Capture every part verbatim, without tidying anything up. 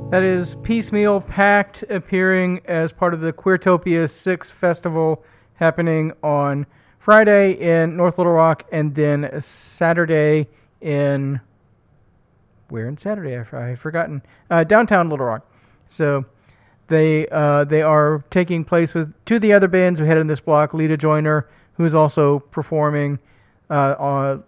That is Piecemeal Pact, appearing as part of the Queertopia six Festival happening on Friday in North Little Rock and then Saturday in... Where in Saturday? I've, I've forgotten. Uh, downtown Little Rock. So they uh, they are taking place with two of the other bands we had in this block, Lita Joyner, who is also performing uh, on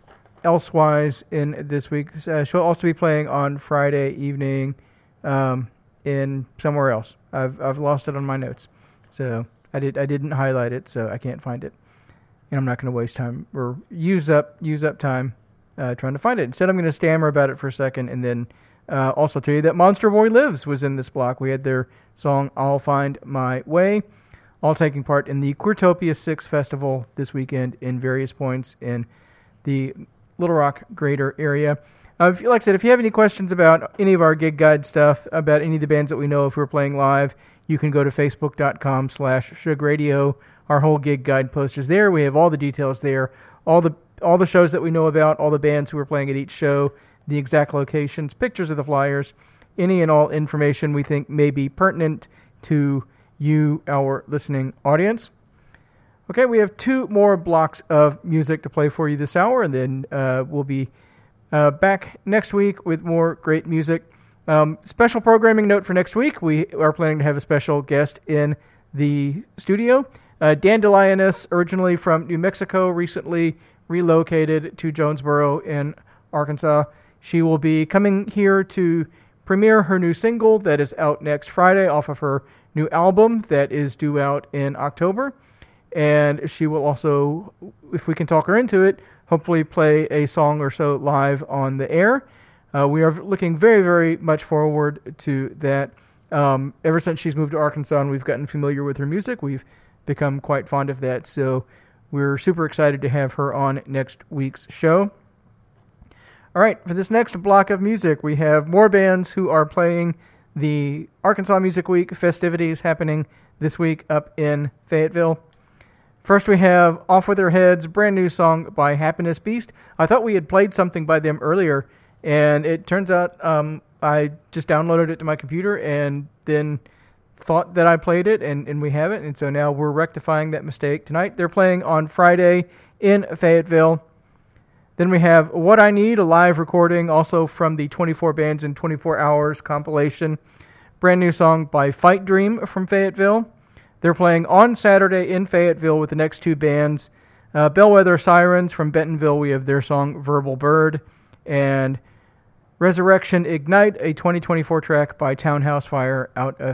elsewise in this week. Uh, she'll also be playing on Friday evening um, in somewhere else. I've I've lost it on my notes, so I did I didn't highlight it, so I can't find it, and I'm not going to waste time or use up use up time uh, trying to find it. Instead, I'm going to stammer about it for a second, and then uh, also tell you that Monster Boy Lives was in this block. We had their song "I'll Find My Way," all taking part in the Queertopia six Festival this weekend in various points in the Little Rock greater area. Uh, if, like I said, if you have any questions about any of our gig guide stuff, about any of the bands that we know if we're playing live, you can go to facebook.com slash Shug Radio. Our whole gig guide post is there. We have all the details there, all the all the shows that we know about, all the bands who are playing at each show, the exact locations, pictures of the flyers, any and all information we think may be pertinent to you, our listening audience. Okay, we have two more blocks of music to play for you this hour, and then uh, we'll be uh, back next week with more great music. Um, special programming note for next week, we are planning to have a special guest in the studio. Uh, Dandelioness, originally from New Mexico, recently relocated to Jonesboro in Arkansas. She will be coming here to premiere her new single that is out next Friday off of her new album that is due out in October. And she will also, if we can talk her into it, hopefully play a song or so live on the air. Uh, we are looking very, very much forward to that. Um, ever since she's moved to Arkansas and we've gotten familiar with her music, we've become quite fond of that. So we're super excited to have her on next week's show. All right, for this next block of music, we have more bands who are playing the Arkansas Music Week festivities happening this week up in Fayetteville. First, we have Off With Their Heads, brand new song by Happiness Beast. I thought we had played something by them earlier, and it turns out um, I just downloaded it to my computer and then thought that I played it, and, and we haven't, and so now we're rectifying that mistake tonight. They're playing on Friday in Fayetteville. Then we have What I Need, a live recording, also from the twenty-four Bands in twenty-four Hours compilation. Brand new song by Fight Dream from Fayetteville. They're playing on Saturday in Fayetteville with the next two bands. Uh, Bellwether Sirens from Bentonville, we have their song Verbal Bird. And Resurrection Ignite, a twenty twenty-four track by Townhouse Fire out of